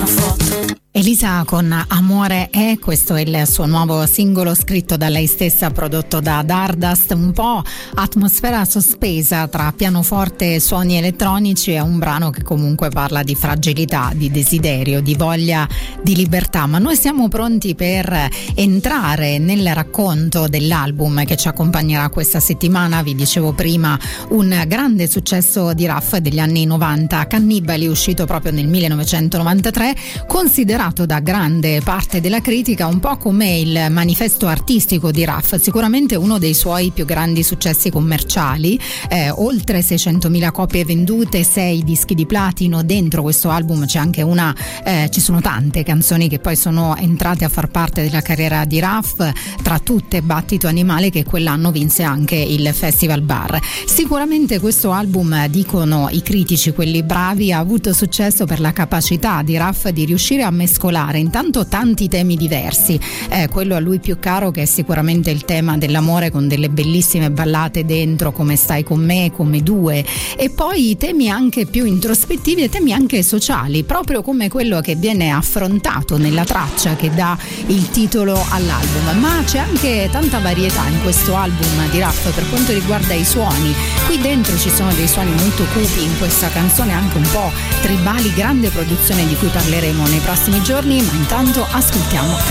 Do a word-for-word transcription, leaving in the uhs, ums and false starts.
foto. Elisa con Amore è, questo è il suo nuovo singolo scritto da lei stessa, prodotto da Dardust, un po' atmosfera sospesa tra pianoforte e suoni elettronici. È un brano che comunque parla di fragilità, di desiderio, di voglia di libertà, ma noi siamo pronti per entrare nel racconto dell'album che ci accompagnerà questa settimana. Vi dicevo prima, un grande successo di Raf degli anni novanta, Cannibali, uscito proprio nel millenovecentonovantatré, considerato da grande parte della critica un po' come il manifesto artistico di Raf, sicuramente uno dei suoi più grandi successi commerciali, eh, oltre seicentomila copie vendute, sei dischi di platino. Dentro questo album c'è anche una eh, ci sono tante canzoni che poi sono entrate a far parte della carriera di Raf, tra tutte Battito Animale, che quell'anno vinse anche il Festival Bar. Sicuramente questo album, dicono i critici, quelli bravi, ha avuto successo per la capacità di Raf di riuscire a mescolare intanto tanti temi diversi, eh, quello a lui più caro che è sicuramente il tema dell'amore, con delle bellissime ballate dentro come Stai con me, come Due, e poi temi anche più introspettivi e temi anche sociali, proprio come quello che viene affrontato nella traccia che dà il titolo all'album. Ma c'è anche tanta varietà in questo album di Raf per quanto riguarda i suoni. Qui dentro ci sono dei suoni molto cupi, in questa canzone anche un po' tribali, grande produzione di cui parleremo nei prossimi giorni, ma intanto ascoltiamo